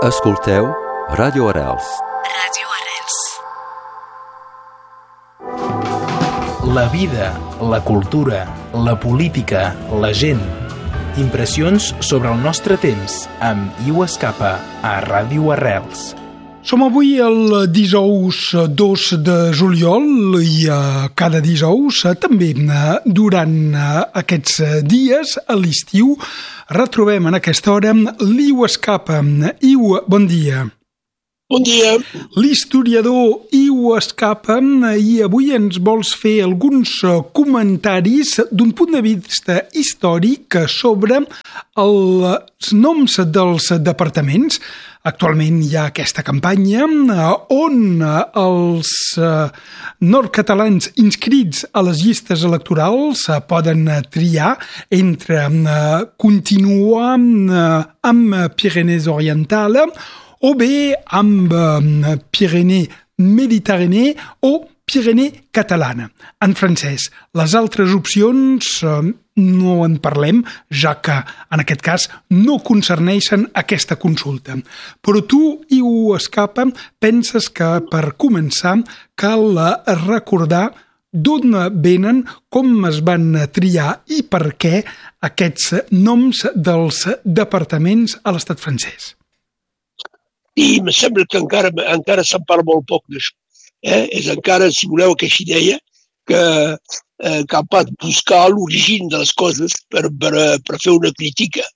Escolteu Ràdio Arrels. Ràdio Arrels. La vida, la cultura, la política, la gent. Impressions sobre el nostre temps amb Iu Escapa a Ràdio Arrels. Som avui el dijous 2 de juliol i cada dijous, també durant aquests dies, a l'estiu, retrobem en aquesta hora l'Iu Escapa. Iu, bon dia. Bon dia. L'historiador Iu Escapa, i avui ens vols fer alguns comentaris d'un punt de vista històric sobre els noms dels departaments. Actualment hi ha aquesta campanya on els nord-catalans inscrits a les llistes electorals poden triar entre continuar amb Pyrénées Oriental o bé amb Pyrénées Méditerranée o Pyrénées Catalana, en francès. Les altres opcions no en parlem, ja que en aquest cas no concerneixen aquesta consulta. Però tu, Iu Escapa, penses que per començar cal recordar d'on venen, com es van triar i per què aquests noms dels departaments a l'estat francès. I em sembla que encara se'n parla molt poc d'això. És encara, si voleu, aquesta idea que cal pas buscar l'origen de les coses per fer una crítica.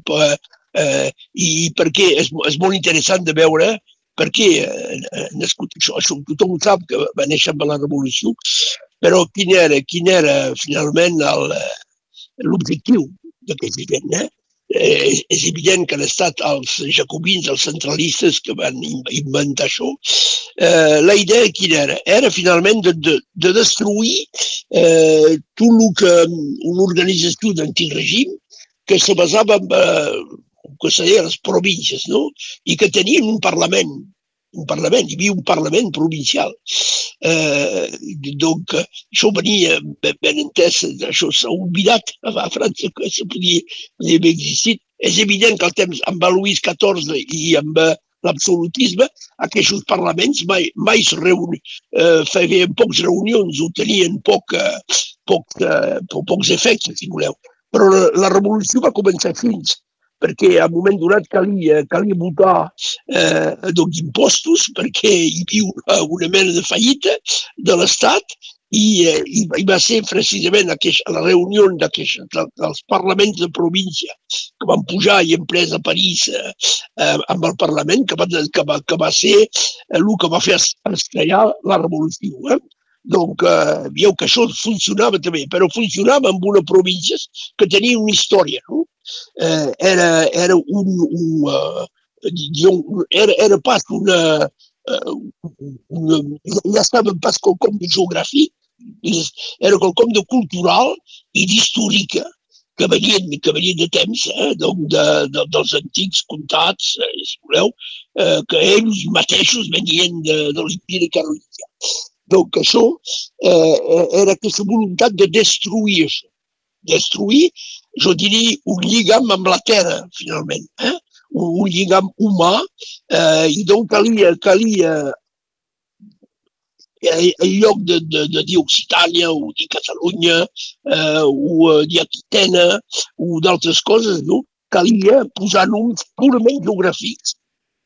I perquè és molt interessant de veure per què nascut això. Tothom sap que va néixer amb la Revolució, però quin era finalment l'objectiu d'aquesta gent, És evident que han estat els jacobins, els centralistes que van inventar això. La idea quina era? Era finalment de destruir tot el que una organització d'antic règim que se basava en que serien les províncies, no? I que tenien un parlament, hi havia un parlament provincial. Donc, això venia ben entès, això s'ha oblidat a França que això podia haver existit. És evident que al temps amb Louis XIV i amb l'absolutisme, aquests parlaments mai es feien poques reunions o tenien pocs efectes, si voleu. Però la revolució va començar fins perquè a un moment donat calia votar impostos perquè hi havia una mena de fallida de l'Estat i va ser precisament a la reunió dels parlaments de província que van pujar i en pres a París amb el Parlament que va ser el que va fer esclatar la revolució. Donc, veieu que això funcionava també, però funcionava amb una província que tenia una història, no? Era pas ja estava pas quelcom de geogràfic, era quelcom de cultural i d'històrica que venien de temps, dels antics comtats, si voleu, que ells mateixos venien de l'Imperi Carolingà. Donc, això era aquesta voluntat de destruir això. Destruir, jo diria, un lligam amb la terra, finalment. Un lligam humà, i doncs calia en lloc de dir Occitània o dir Catalunya o dir Aquitana o d'altres coses, no? Calia posar noms purament geogràfics,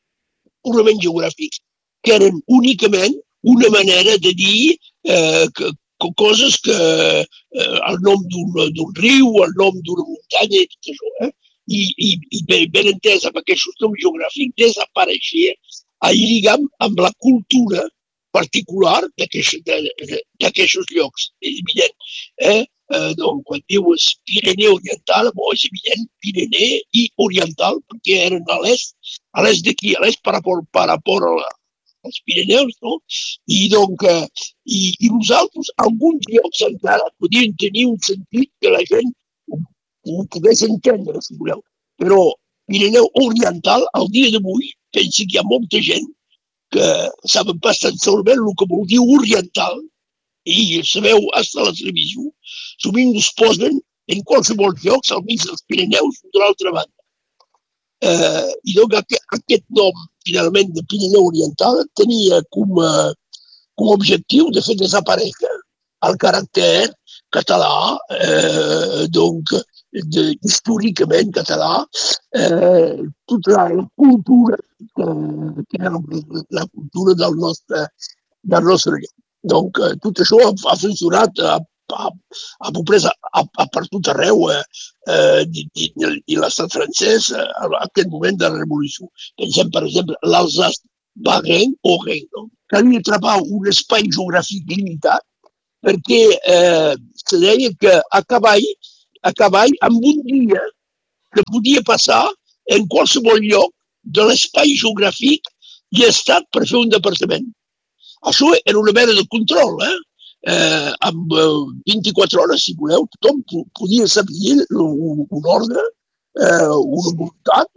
que eren únicament una manera de dir coses que el nom d'un riu, el nom d'una muntanya i tot això. I ben entès amb aquests noms geogràfics desapareixia el lligam amb la cultura particular d'aquests llocs. És evident. Donc, quan dius Pyrénées Oriental, és evident Pyrénées i Oriental, perquè eren a l'est d'aquí, a l'est per rapport als Pirineus, no? I donc, i nosaltres, alguns llocs encara podien tenir un sentit que la gent ho pogués entendre, si voleu. Però Pirineu Oriental, al dia d'avui, penso que hi ha molta gent que saben pas tan solament el que vol dir oriental, i sabeu, fins a la televisió, sovint es posen en qualsevol llocs al mig dels Pirineus de l'altra banda. I donc aquest nom, finalment, de Pirineu Oriental tenia com a objectiu de fer desaparèixer el caràcter català, donc històricament català, tota la cultura que era la cultura del nostre lloc. Donc, tot això ha funcionat a peu près per tot arreu i l'estat francès en aquest moment de la Revolució. Pensem, per exemple, l'Alsace-Lorraine o Rhin. Calia atrapar un espai geogràfic limitat perquè se deia que a cavall amb un dia que podia passar en qualsevol lloc de l'espai geogràfic i estat per fer un departament. Això era una mena de control, amb 24 hores, si voleu, tothom podia saber un ordre, una voluntat,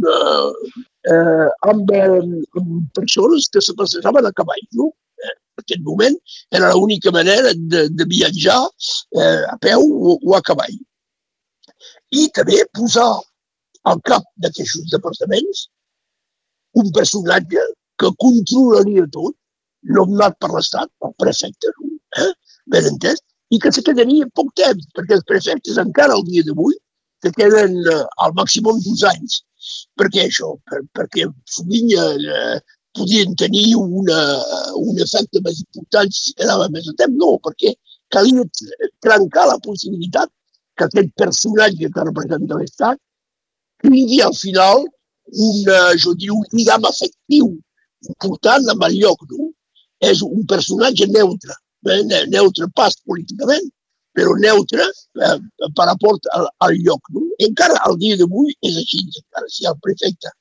amb persones que se passejaven a cavall, no? En aquest moment era l'única manera de viatjar a peu o a cavall. I també posar al cap d'aquests departaments un personatge que controlaria tot, nomenat per l'Estat, el prefecte, ben entès, i que se quedaria poc temps, perquè els prefectes encara al dia d'avui se queden al màxim 2 anys. Per què això? Perquè sovint podien tenir un efecte més important si quedava més de temps. No, perquè calia trencar la possibilitat que aquest personatge que representa l'Estat tingui al final un lligam afectiu important amb el lloc, no? És un personatge neutre, neutre pas políticament, però neutre per rapport al lloc. No? Encara al dia d'avui és així, encara si el prefecte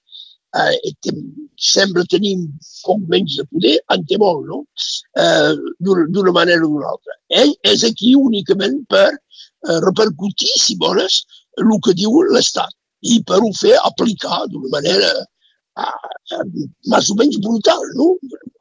sembla tenir poc menys de poder, en té molt, no? D'una manera o d'una altra. Ell és aquí únicament per repercutir, si vols, el que diu l'Estat i per ho fer aplicar d'una manera més o menys brutal, no?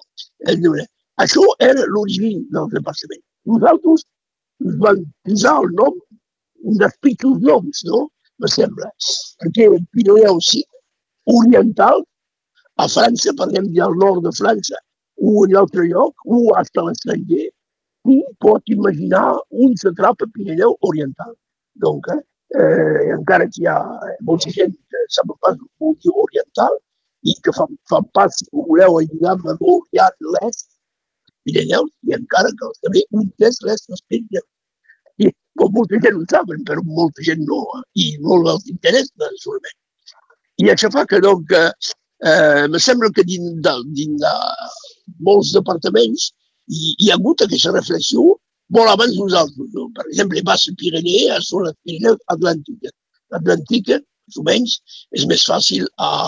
Això era l'origen del departament. Nosaltres ens vam posar el nom, un dels pitjors noms, no? Me sembla. Perquè el Pirineu sí, oriental, a França, per exemple, al nord de França, o en altre lloc, o fins a l'estranger, i pot imaginar un s'atrapa Pirineu oriental. Donc, encara que hi ha molta gent que sap pas el dir oriental i que fan pas, si voleu, a lligam amb l'Orient, l'Est, Pirineu, i encara que també un és l'Est dels Pirineus. I molta gent ho saben, però molta gent no, i molt els interessa, solament. I això fa que, doncs, me sembla que dins de molts departaments hi ha hagut aquesta reflexió molt abans nosaltres. No? Per exemple, Bassa Pirineu són les Pirineus Atlàntiques. L'Atlàntica, més o menys, és més fàcil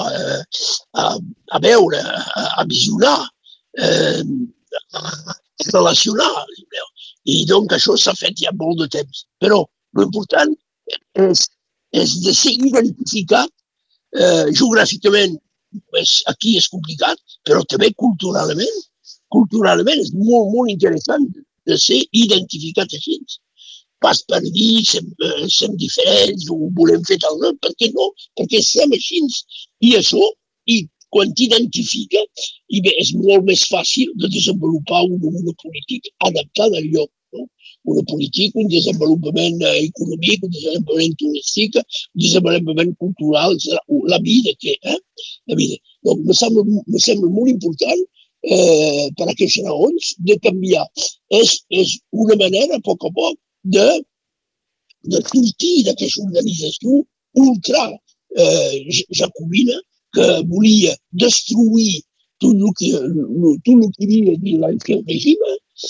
a veure, a visionar, a relacionar. I doncs això s'ha fet ja molt de temps. Però l'important és de ser identificat geogràficament. Aquí és complicat, però també culturalment. Culturalment és molt, molt interessant de ser identificat així. Pas per dir som diferents o volem fer tal cosa, per què no? Perquè som així. I això, i quan t'identifica, és molt més fàcil de desenvolupar una política adaptada al lloc. No? Una política, un desenvolupament econòmic, un desenvolupament turístic, un desenvolupament cultural, la vida que la vida. Donc, me sembla molt important per aquestes raons de canviar. És una manera, a poc de sortir d'aquesta organització ultra jacobina que volia destruir tot el que hi havia dins l'ancien règim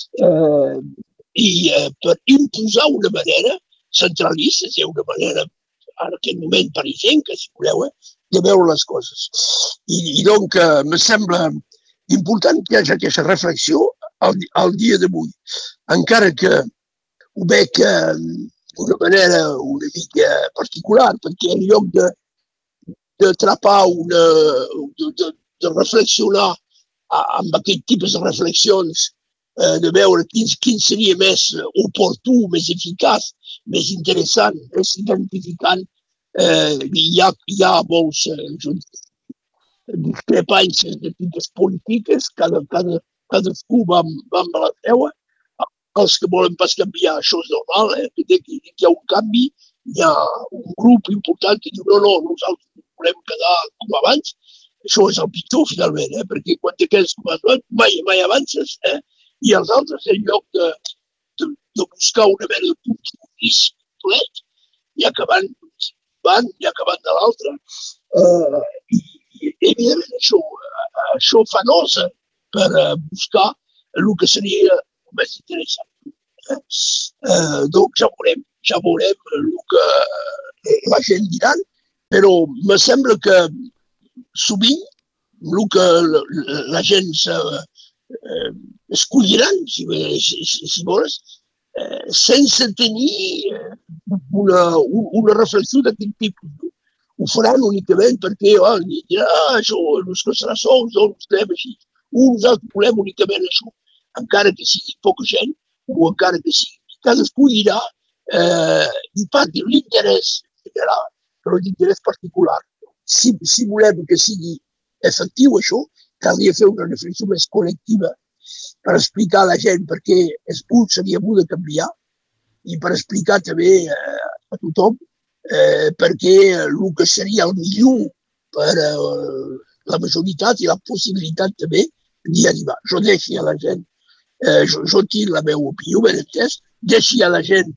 i per imposar una manera centralista, una manera en aquest moment parisenca, si voleu, de veure les coses. I doncs me sembla important que hi hagi aquesta reflexió al dia d'avui, encara que ho veig d'una manera una mica particular, perquè en lloc d'atrapar de reflexionar amb aquest tipus de reflexions, de veure quin seria més oportú, més eficaç, més interessant, més identificant hi ha molts discrepàncies de tipus polítiques, cadascú va amb la seva. Els que volen pas canviar, això és normal, que hi ha un canvi, hi ha un grup important que diu no, nosaltres volem quedar com abans. Això és el pitjor, finalment, perquè quan te quedes com abans mai avances, i els altres, en lloc de buscar una mena de compromís complet, i acabant de l'altre. I, evidentment, això fa nosa per buscar el que seria més interessant. Donc ja veurem el que la gent dirà, però me sembla que sovint el que la gent escolliran, si vols, sense tenir una reflexió d'aquest tipus. Ho faran únicament perquè diran, això els que serà sols, doncs volem així. Nosaltres volem únicament això, encara que sigui poca gent, o encara que sigui. Cadascú irà i parli l'interès general, però l'interès particular. Si volem que sigui efectiu això, caldria fer una reflexió més col·lectiva per explicar a la gent per què seria bo de canviar i per explicar també a tothom perquè el que seria el millor per la majoritat i la possibilitat també d'hi arribar. Jo deixi a la gent, jo tinc la meva opinió, ben entès, deixi a la gent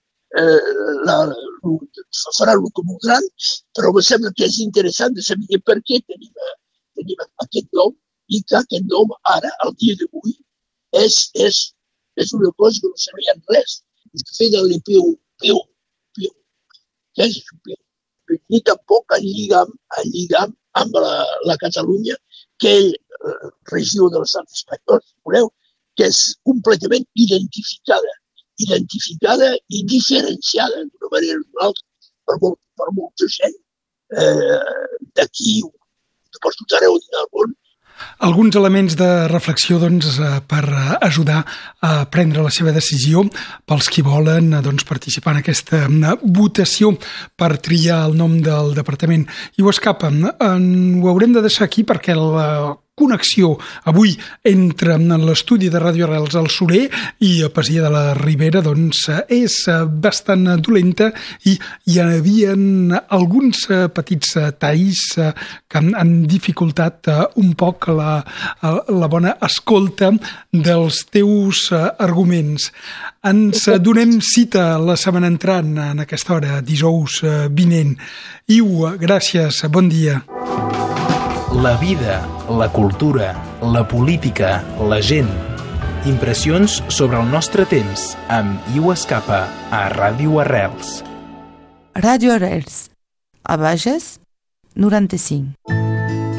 faran el que voldran, però em sembla que és interessant de saber per què tenim aquest nom i que aquest nom ara, al dia d'avui, és una cosa que no sabien res. És que feien l'EPU. Què és això? Ni tampoc el lligam amb la Catalunya, que és regió de l'estat espanyol, que és completament identificada i diferenciada d'una manera o d'una altra per molta gent d'aquí o per tot arreu del món. Alguns elements de reflexió per ajudar a prendre la seva decisió pels qui volen participar en aquesta votació per triar el nom del departament. I ho escapa. Ho haurem de deixar aquí perquè la connexió avui entre l'estudi de Ràdio Arrels al Soler i a Pasia de la Ribera és bastant dolenta i hi havia alguns petits talls que han dificultat un poc la bona escolta dels teus arguments. Ens donem cita la setmana entrant en aquesta hora, dijous vinent. Iu, gràcies, bon dia. La vida, la cultura, la política, la gent. Impressions sobre el nostre temps amb Iu Escapa a Ràdio Arrels. Ràdio Arrels, a Bages, 95.